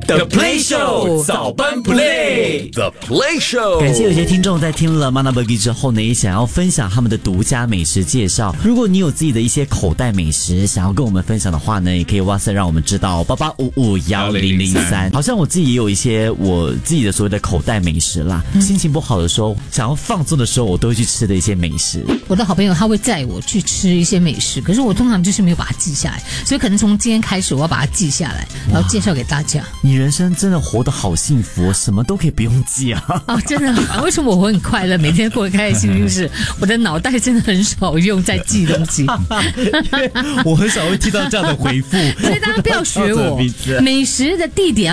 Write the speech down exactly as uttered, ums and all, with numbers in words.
The Play Show 早班 Play The Play Show。 感谢有些听众在听了 Mana Burger 之后呢，也想要分享他们的独家美食介绍。如果你有自己的一些口袋美食想要跟我们分享的话呢，也可以 WhatsApp 让我们知道八八五五一零零三。好像我自己也有一些我自己的所谓的口袋美食啦，嗯、心情不好的时候，想要放纵的时候，我都会去吃的一些美食。 我的好朋友他会载我去吃一些美食，可是我通常就是没有把它记下来，所以可能从今天开始我要把它记下来，然后介绍给大家。 你人生真的活得好幸福哦，什么都可以不用记啊！ 哦，真的，为什么我会很快乐，每天过得开开心心？是我的脑袋真的很少用在记东西， 我很少会听到这样的回复， 所以大家不要学我。美食的地点